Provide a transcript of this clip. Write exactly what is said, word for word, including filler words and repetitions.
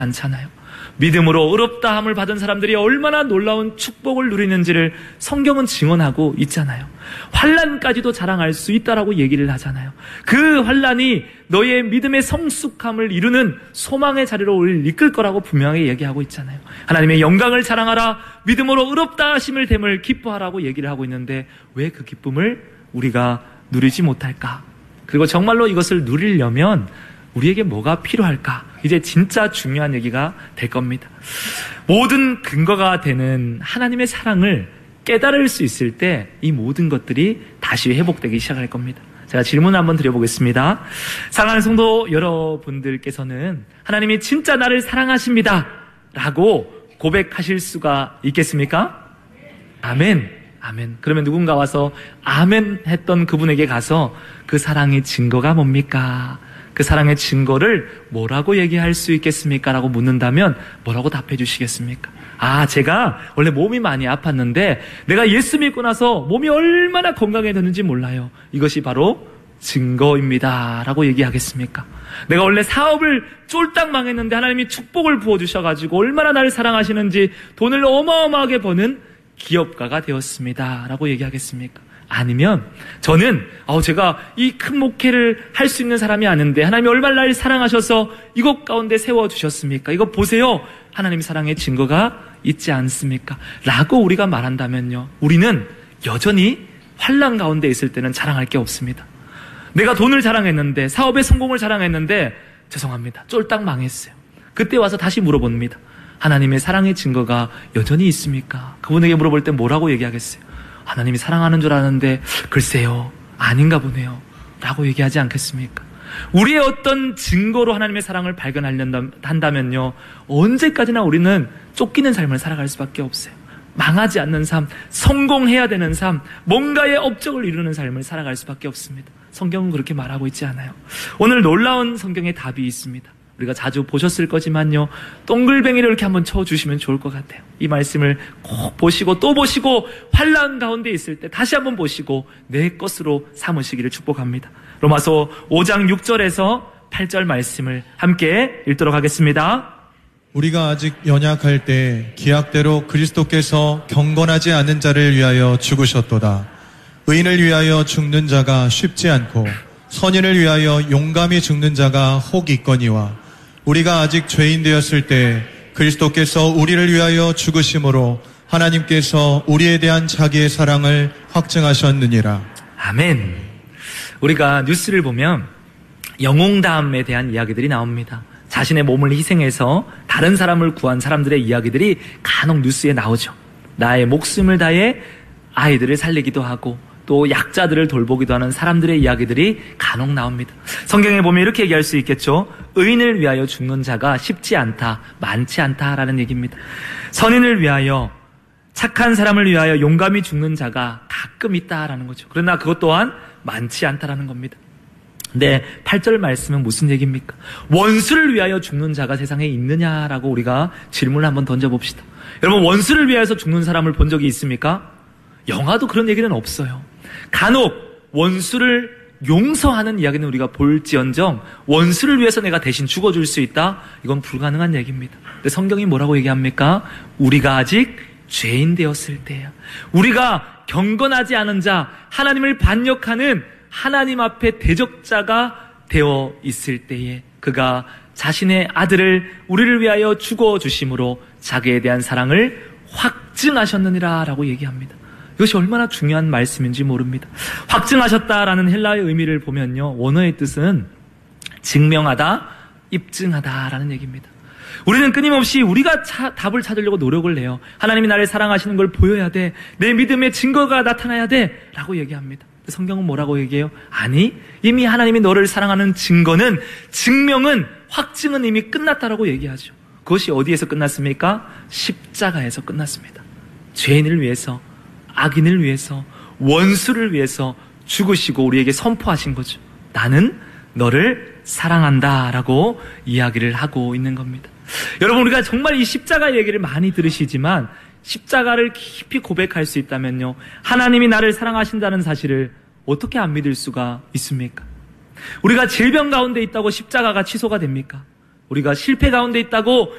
않잖아요. 믿음으로 의롭다함을 받은 사람들이 얼마나 놀라운 축복을 누리는지를 성경은 증언하고 있잖아요. 환난까지도 자랑할 수 있다라고 얘기를 하잖아요. 그 환난이 너의 믿음의 성숙함을 이루는 소망의 자리로 우리를 이끌 거라고 분명히 얘기하고 있잖아요. 하나님의 영광을 자랑하라, 믿음으로 의롭다 하심을 됨을 기뻐하라고 얘기를 하고 있는데 왜 그 기쁨을 우리가 누리지 못할까? 그리고 정말로 이것을 누리려면 우리에게 뭐가 필요할까? 이제 진짜 중요한 얘기가 될 겁니다. 모든 근거가 되는 하나님의 사랑을 깨달을 수 있을 때 이 모든 것들이 다시 회복되기 시작할 겁니다. 제가 질문 한번 드려보겠습니다. 사랑하는 성도 여러분들께서는 하나님이 진짜 나를 사랑하십니다 라고 고백하실 수가 있겠습니까? 아멘. 아멘. 그러면 누군가 와서 아멘 했던 그분에게 가서 그 사랑의 증거가 뭡니까? 그 사랑의 증거를 뭐라고 얘기할 수 있겠습니까? 라고 묻는다면 뭐라고 답해 주시겠습니까? 아, 제가 원래 몸이 많이 아팠는데 내가 예수 믿고 나서 몸이 얼마나 건강해졌는지 몰라요. 이것이 바로 증거입니다 라고 얘기하겠습니까? 내가 원래 사업을 쫄딱 망했는데 하나님이 축복을 부어주셔가지고 얼마나 나를 사랑하시는지 돈을 어마어마하게 버는 기업가가 되었습니다 라고 얘기하겠습니까? 아니면 저는 어, 제가 이 큰 목회를 할 수 있는 사람이 아닌데 하나님이 얼마나 나를 사랑하셔서 이곳 가운데 세워주셨습니까? 이거 보세요. 하나님 사랑의 증거가 있지 않습니까? 라고 우리가 말한다면요, 우리는 여전히 환난 가운데 있을 때는 자랑할 게 없습니다. 내가 돈을 자랑했는데, 사업의 성공을 자랑했는데 죄송합니다, 쫄딱 망했어요. 그때 와서 다시 물어봅니다. 하나님의 사랑의 증거가 여전히 있습니까? 그분에게 물어볼 때 뭐라고 얘기하겠어요? 하나님이 사랑하는 줄 아는데 글쎄요, 아닌가 보네요 라고 얘기하지 않겠습니까? 우리의 어떤 증거로 하나님의 사랑을 발견한다면요, 언제까지나 우리는 쫓기는 삶을 살아갈 수밖에 없어요. 망하지 않는 삶, 성공해야 되는 삶, 뭔가의 업적을 이루는 삶을 살아갈 수밖에 없습니다. 성경은 그렇게 말하고 있지 않아요. 오늘 놀라운 성경의 답이 있습니다. 우리가 자주 보셨을 거지만요, 동글뱅이를 이렇게 한번 쳐주시면 좋을 것 같아요. 이 말씀을 꼭 보시고 또 보시고 환난 가운데 있을 때 다시 한번 보시고 내 것으로 삼으시기를 축복합니다. 로마서 오 장 육 절에서 팔 절 말씀을 함께 읽도록 하겠습니다. 우리가 아직 연약할 때 기약대로 그리스도께서 경건하지 않은 자를 위하여 죽으셨도다. 의인을 위하여 죽는 자가 쉽지 않고 선인을 위하여 용감히 죽는 자가 혹 있거니와 우리가 아직 죄인 되었을 때 그리스도께서 우리를 위하여 죽으심으로 하나님께서 우리에 대한 자기의 사랑을 확증하셨느니라. 아멘. 우리가 뉴스를 보면 영웅담에 대한 이야기들이 나옵니다. 자신의 몸을 희생해서 다른 사람을 구한 사람들의 이야기들이 간혹 뉴스에 나오죠. 나의 목숨을 다해 아이들을 살리기도 하고 또 약자들을 돌보기도 하는 사람들의 이야기들이 간혹 나옵니다. 성경에 보면 이렇게 얘기할 수 있겠죠. 의인을 위하여 죽는 자가 쉽지 않다, 많지 않다라는 얘기입니다. 선인을 위하여, 착한 사람을 위하여 용감히 죽는 자가 가끔 있다라는 거죠. 그러나 그것 또한 많지 않다라는 겁니다. 네, 팔 절 말씀은 무슨 얘기입니까? 원수를 위하여 죽는 자가 세상에 있느냐라고 우리가 질문을 한번 던져봅시다. 여러분, 원수를 위해서 죽는 사람을 본 적이 있습니까? 영화도 그런 얘기는 없어요. 간혹 원수를 용서하는 이야기는 우리가 볼지언정 원수를 위해서 내가 대신 죽어줄 수 있다? 이건 불가능한 얘기입니다. 근데 성경이 뭐라고 얘기합니까? 우리가 아직 죄인 되었을 때야. 우리가 경건하지 않은 자, 하나님을 반역하는 하나님 앞에 대적자가 되어 있을 때에 그가 자신의 아들을 우리를 위하여 죽어주심으로 자기에 대한 사랑을 확증하셨느니라 라고 얘기합니다. 이것이 얼마나 중요한 말씀인지 모릅니다. 확증하셨다라는 헬라어의 의미를 보면요, 원어의 뜻은 증명하다, 입증하다라는 얘기입니다. 우리는 끊임없이 우리가 차, 답을 찾으려고 노력을 해요. 하나님이 나를 사랑하시는 걸 보여야 돼, 내 믿음의 증거가 나타나야 돼 라고 얘기합니다. 성경은 뭐라고 얘기해요? 아니, 이미 하나님이 너를 사랑하는 증거는, 증명은, 확증은 이미 끝났다라고 얘기하죠. 그것이 어디에서 끝났습니까? 십자가에서 끝났습니다. 죄인을 위해서, 악인을 위해서, 원수를 위해서 죽으시고 우리에게 선포하신 거죠. 나는 너를 사랑한다라고 이야기를 하고 있는 겁니다. 여러분, 우리가 정말 이 십자가 얘기를 많이 들으시지만 십자가를 깊이 고백할 수 있다면요, 하나님이 나를 사랑하신다는 사실을 어떻게 안 믿을 수가 있습니까? 우리가 질병 가운데 있다고 십자가가 취소가 됩니까? 우리가 실패 가운데 있다고